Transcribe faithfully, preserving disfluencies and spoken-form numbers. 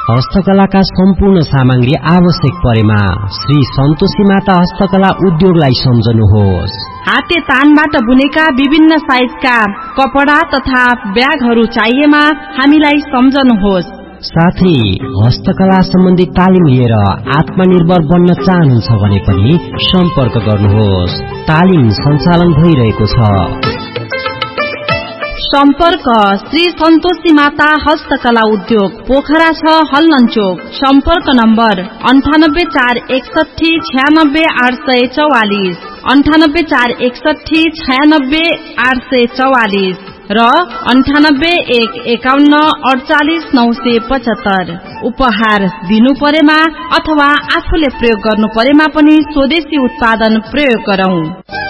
हस्तकलाका सम्पूर्ण सामग्री आवश्यक परेमा श्री सन्तोषी माता हस्तकला उद्योगलाई सम्झनुहोस्। हाते तानबाट बुनेका विभिन्न साइजका कपडा तथा ब्यागहरू चाहिएमा हामीलाई सम्झनुहोस्। साथै हस्तकला सम्बन्धी तालिम लिएर आत्मनिर्भर बन्न चाहनुहुन्छ भने पनि सम्पर्क गर्नुहोस्। तालिम सञ्चालन भइरहेको छ। सम्पर्क श्री सन्तोषी माता हस्तकला उद्योग, पोखरा छ हल्लनचोक। सम्पर्क नम्बर अन्ठानब्बे चार एकसठी छयानब्बे आठ सय चौवालिस अन्ठानब्बे चार एकसठी छयानब्बे आठ सय चौवालिस र अन्ठानब्बे एक एकाउन्न अडचालिस नौ सय पचहत्तर। उपहार दिनु परेमा अथवा आफूले प्रयोग गर्नु परेमा पनि स्वदेशी उत्पादन प्रयोग गरौं।